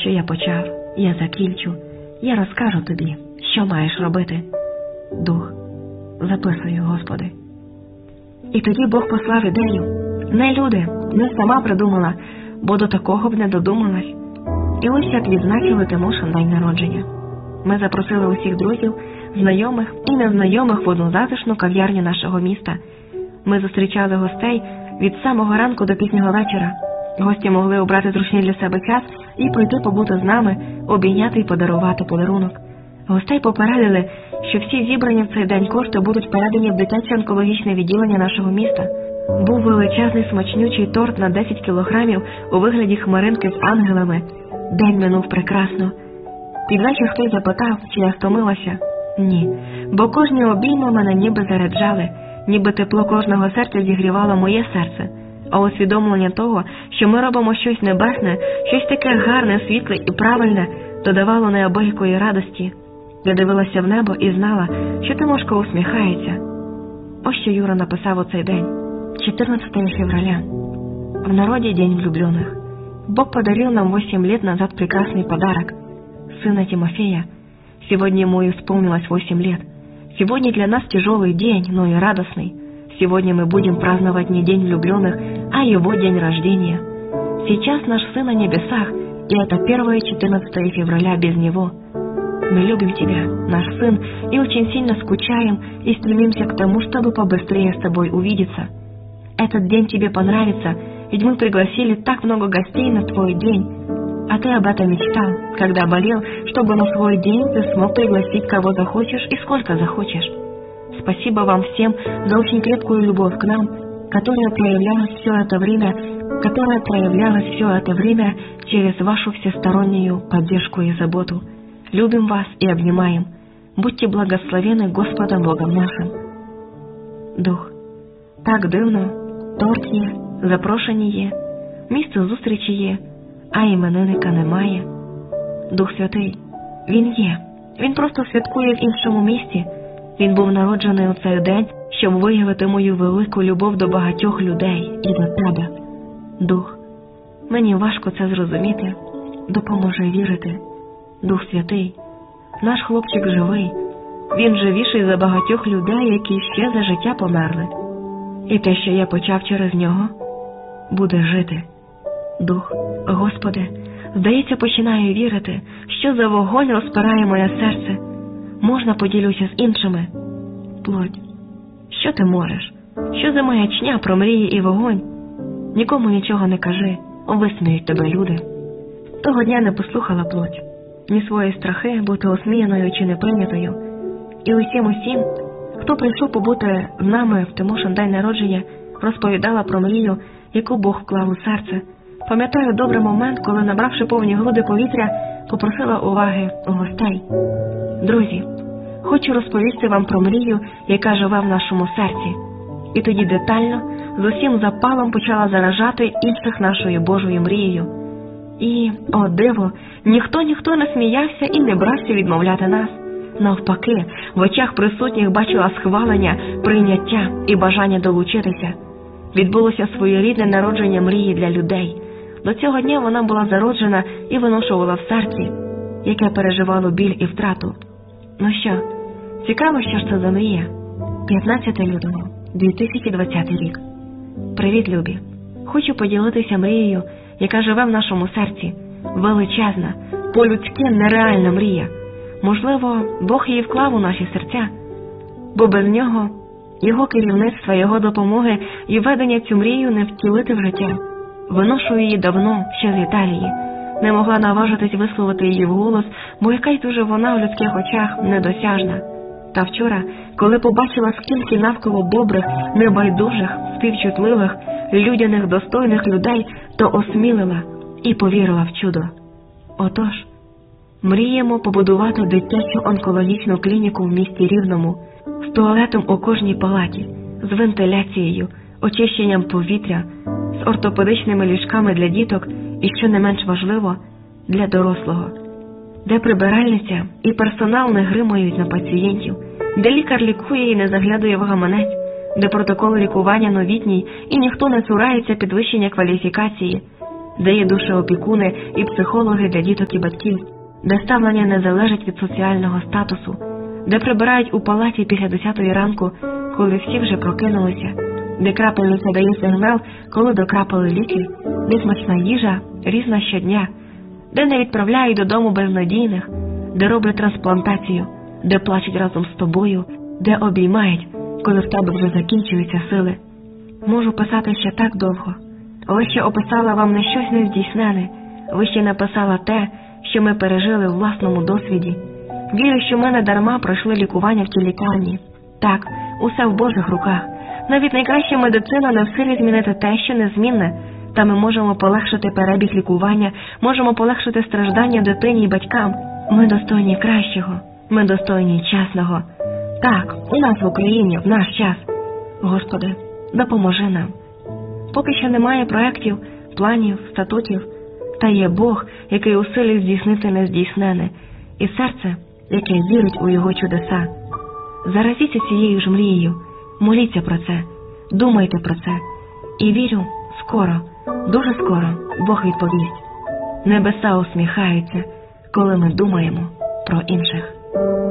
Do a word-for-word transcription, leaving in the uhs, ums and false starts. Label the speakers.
Speaker 1: що я почав, я закінчу, я розкажу тобі, що маєш робити. Дух, записую, Господи. І тоді Бог послав ідею. Не люди, не сама придумала, бо до такого б не додумалась. І ось як відзначили Тимошин день народження. Ми запросили усіх друзів, знайомих і незнайомих в одну затишну кав'ярню нашого міста. Ми зустрічали гостей від самого ранку до пізнього вечора. Гості могли обрати зручний для себе час і прийти побути з нами, обійняти і подарувати подарунок. Гостей попередили, що всі зібрані в цей день кошти будуть передані в дитяче онкологічне відділення нашого міста. Був величезний смачнючий торт на десять кілограмів у вигляді хмаринки з ангелами. День минув прекрасно. Під вечір хтось запитав, чи я стомилася. Ні, бо кожні обійми мене ніби заряджали, ніби тепло кожного серця зігрівало моє серце. А усвідомлення того, що ми робимо щось небесне, щось таке гарне, світле і правильне, додавало неабиякої радості. Я дивилася в небо і знала, що Тимошко усміхається. Ось що Юра написав у цей день. четырнадцатого февраля. В народе День влюбленных. Бог подарил нам восемь лет назад прекрасный подарок. Сына Тимофея. Сегодня ему исполнилось восемь лет. Сегодня для нас тяжелый день, но и радостный. Сегодня мы будем праздновать не День влюбленных, а его день рождения. Сейчас наш сын на небесах, и это первое четырнадцатого февраля без него. Мы любим тебя, наш сын, и очень сильно скучаем и стремимся к тому, чтобы побыстрее с тобой увидеться. Этот день тебе понравится, ведь мы пригласили так много гостей на твой день. А ты об этом мечтал, когда болел, чтобы на свой день ты смог пригласить кого захочешь и сколько захочешь. Спасибо вам всем за очень крепкую любовь к нам, которая проявлялась все это время, которая проявлялась все это время через вашу всестороннюю поддержку и заботу. Любим вас и обнимаем. Будьте благословены Господом Богом нашим. Дух. Так дивно. Торт є, запрошені є, місце зустрічі є, а іменинника немає. Дух Святий, він є, він просто святкує в іншому місці. Він був народжений у цей день, щоб виявити мою велику любов до багатьох людей і до тебе. Дух, мені важко це зрозуміти, допоможе вірити. Дух Святий, наш хлопчик живий, він живіший за багатьох людей, які ще за життя померли. І те, що я почав через нього, буде жити. Дух, Господи, здається, починаю вірити, що за вогонь розпирає моє серце. Можна поділюся з іншими? Плоть, що ти можеш? Що за маячня про мрії і вогонь? Нікому нічого не кажи, висміють тебе люди. Того дня не послухала плоть, ні свої страхи бути осміяною чи неприйнятою. І усім усім, хто прийшов побути з нами в Тимошин день народження, розповідала про мрію, яку Бог вклав у серце. Пам'ятаю добрий момент, коли, набравши повні груди повітря, попросила уваги у гостей. Друзі, хочу розповісти вам про мрію, яка живе в нашому серці. І тоді детально, з усім запалом почала заражати інших нашою Божою мрією. І, о диво, ніхто-ніхто не сміявся і не брався відмовляти нас. Навпаки, в очах присутніх бачила схвалення, прийняття і бажання долучитися. Відбулося своєрідне народження мрії для людей. До цього дня вона була зароджена і виношувала в серці, яке переживало біль і втрату. Ну що, цікаво, що ж це за мрія? п'ятнадцятого лютого дві тисячі двадцятий рік. Привіт, любі! Хочу поділитися мрією, яка живе в нашому серці. Величезна, по-людськи нереальна мрія. Можливо, Бог її вклав у наші серця, бо без нього, його керівництва, його допомоги і ведення цю мрію не втілити в життя. Виношу її давно, ще з Італії. Не могла наважитись висловити її вголос, бо якась дуже вона в людських очах недосяжна. Та вчора, коли побачила, скільки навколо добрих, небайдужих, співчутливих, людяних, достойних людей, то осмілила і повірила в чудо. Отож, мріємо побудувати дитячу онкологічну клініку в місті Рівному, з туалетом у кожній палаті, з вентиляцією, очищенням повітря, з ортопедичними ліжками для діток і, що не менш важливо, для дорослого, де прибиральниця і персонал не гримають на пацієнтів, де лікар лікує і не заглядує в гаманець, де протокол лікування новітній і ніхто не цурається підвищення кваліфікації, де є душеопікуни і психологи для діток і батьків, де ставлення не залежить від соціального статусу, де прибирають у палаті після десятої ранку, коли всі вже прокинулися, де крапельниця дає сигнал, коли докрапали ліки, де смачна їжа різна щодня, де не відправляють додому безнадійних, де роблять трансплантацію, де плачуть разом з тобою, де обіймають, коли в тебе вже закінчуються сили. Можу писати ще так довго. Лише описала вам не щось нездійснене, лише написала те, що ми пережили в власному досвіді. Вірю, що ми не дарма пройшли лікування в тій лікарні. Так, усе в Божих руках. Навіть найкраща медицина не в силі змінити те, що незмінне. Та ми можемо полегшити перебіг лікування, можемо полегшити страждання дитині і батькам. Ми достойні кращого, ми достойні чесного. Так, у нас в Україні, в наш час. Господи, допоможи нам. Поки що немає проєктів, планів, статутів, та є Бог, який у силі здійснити нездійснене, і серце, яке вірить у Його чудеса. Заразіться цією ж мрією, моліться про це, думайте про це. І вірю, скоро, дуже скоро Бог відповість. Небеса усміхаються, коли ми думаємо про інших.